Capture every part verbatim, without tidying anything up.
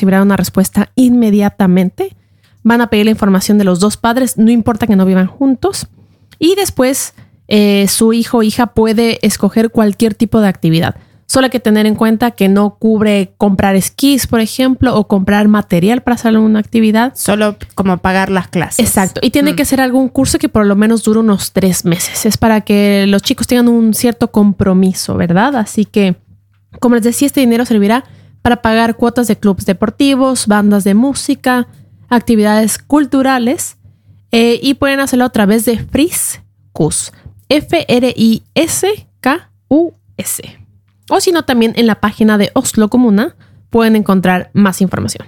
recibirán una respuesta inmediatamente. Van a pedir la información de los dos padres, no importa que no vivan juntos. Y después eh, su hijo o hija puede escoger cualquier tipo de actividad. Solo hay que tener en cuenta que no cubre comprar esquís, por ejemplo, o comprar material para hacer una actividad. Solo como pagar las clases. Exacto. Y tiene mm. que ser algún curso que por lo menos dure unos tres meses. Es para que los chicos tengan un cierto compromiso, ¿verdad? Así que, como les decía, este dinero servirá para pagar cuotas de clubes deportivos, bandas de música, actividades culturales, eh, y pueden hacerlo a través de Friskus. F R I S K U S. O si no, también en la página de Oslo Comuna pueden encontrar más información.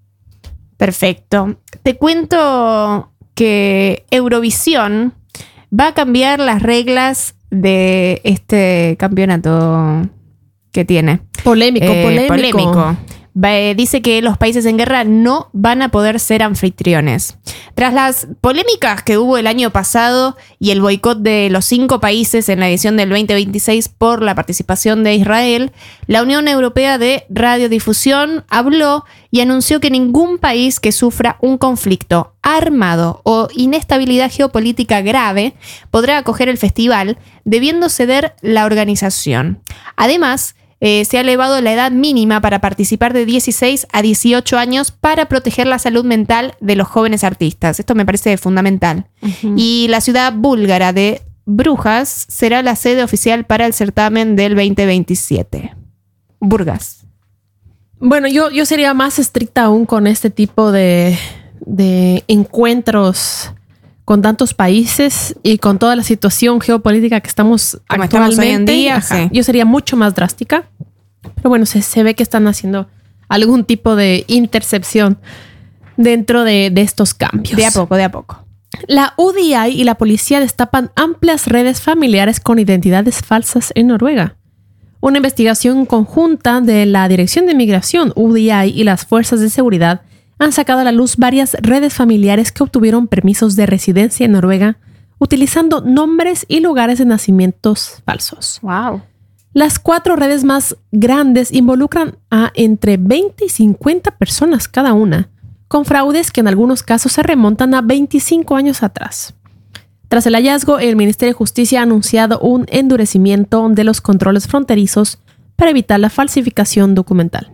Perfecto. Te cuento que Eurovisión va a cambiar las reglas de este campeonato que tiene. Polémico, eh, polémico. Polémico. Dice que los países en guerra no van a poder ser anfitriones. Tras las polémicas que hubo el año pasado y el boicot de los cinco países en la edición del veinte veintiséis por la participación de Israel, la Unión Europea de Radiodifusión habló y anunció que ningún país que sufra un conflicto armado o inestabilidad geopolítica grave podrá acoger el festival, debiendo ceder la organización. Además, Eh, se ha elevado la edad mínima para participar de dieciséis a dieciocho años para proteger la salud mental de los jóvenes artistas. Esto me parece fundamental. Uh-huh. Y la ciudad búlgara de Brujas será la sede oficial para el certamen del veinte veintisiete. Burgas. Bueno, yo, yo sería más estricta aún con este tipo de, de encuentros con tantos países y con toda la situación geopolítica que estamos Como actualmente. Estamos hoy en día, sí. Yo sería mucho más drástica. Pero bueno, se, se ve que están haciendo algún tipo de intercepción dentro de, de estos cambios. De a poco, de a poco. La U D I y la policía destapan amplias redes familiares con identidades falsas en Noruega. Una investigación conjunta de la Dirección de Migración, U D I y las fuerzas de seguridad han sacado a la luz varias redes familiares que obtuvieron permisos de residencia en Noruega utilizando nombres y lugares de nacimientos falsos. Wow. Las cuatro redes más grandes involucran a entre veinte y cincuenta personas cada una, con fraudes que en algunos casos se remontan a veinticinco años atrás. Tras el hallazgo, el Ministerio de Justicia ha anunciado un endurecimiento de los controles fronterizos para evitar la falsificación documental.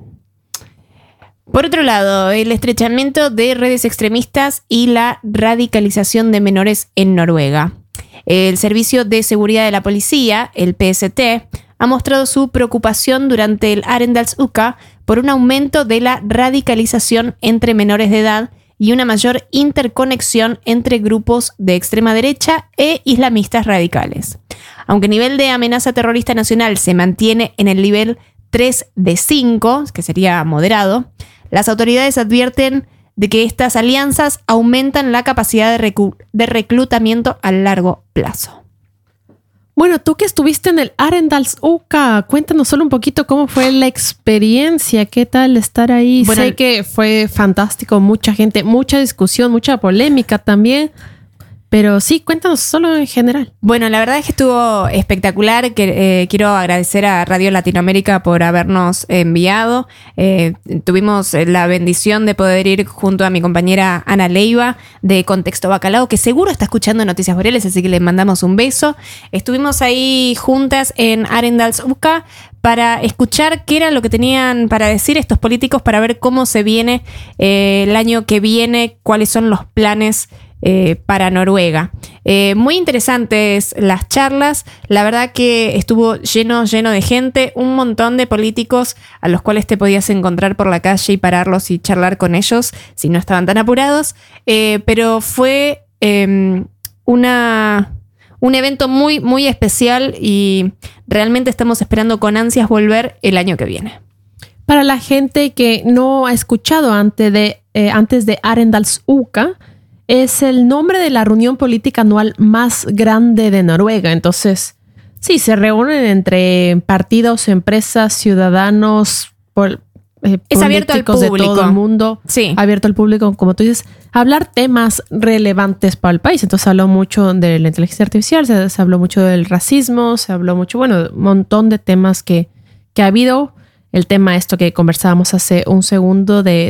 Por otro lado, el estrechamiento de redes extremistas y la radicalización de menores en Noruega. El Servicio de Seguridad de la Policía, el P S T, ha mostrado su preocupación durante el Arendalsuka por un aumento de la radicalización entre menores de edad y una mayor interconexión entre grupos de extrema derecha e islamistas radicales. Aunque el nivel de amenaza terrorista nacional se mantiene en el nivel tres de cinco, que sería moderado, las autoridades advierten de que estas alianzas aumentan la capacidad de, recu- de reclutamiento a largo plazo. Bueno, tú que estuviste en el Arendalsuka, cuéntanos solo un poquito cómo fue la experiencia, qué tal estar ahí. Bueno, sé que fue fantástico, mucha gente, mucha discusión, mucha polémica también. Pero sí, cuéntanos solo en general. Bueno, la verdad es que estuvo espectacular. Que, eh, quiero agradecer a Radio Latinoamérica por habernos enviado. Eh, tuvimos la bendición de poder ir junto a mi compañera Ana Leiva de Contexto Bacalao, que seguro está escuchando Noticias Boreales, así que le mandamos un beso. Estuvimos ahí juntas en Arendalsuka para escuchar qué era lo que tenían para decir estos políticos, para ver cómo se viene eh, el año que viene, cuáles son los planes Eh, para Noruega. Eh, muy interesantes las charlas. La verdad que estuvo lleno, lleno de gente, un montón de políticos a los cuales te podías encontrar por la calle y pararlos y charlar con ellos si no estaban tan apurados. Eh, pero fue eh, una, un evento muy, muy especial y realmente estamos esperando con ansias volver el año que viene. Para la gente que no ha escuchado antes de, eh, antes de Arendalsuka, es el nombre de la reunión política anual más grande de Noruega. Entonces, sí, se reúnen entre partidos, empresas, ciudadanos, por, eh, es abierto al público. De todo el mundo. Sí. Abierto al público, como tú dices, hablar temas relevantes para el país. Entonces, se habló mucho de la inteligencia artificial, se, se habló mucho del racismo, se habló mucho, bueno, un montón de temas que, que ha habido. El tema esto que conversábamos hace un segundo de